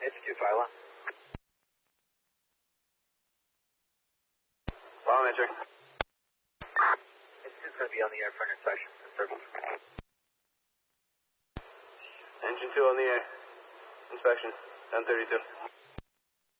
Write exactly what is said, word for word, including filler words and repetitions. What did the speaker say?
Engine two five one. Volumetric. Engine two's going to be on the air for an inspection. Service. Engine two on the air. Inspection. ten thirty-two.